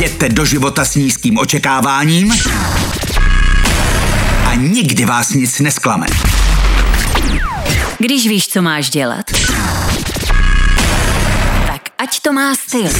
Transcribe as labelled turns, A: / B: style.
A: Jděte do života s nízkým očekáváním a nikdy vás nic nesklame.
B: Když víš, co máš dělat, tak ať to má styl.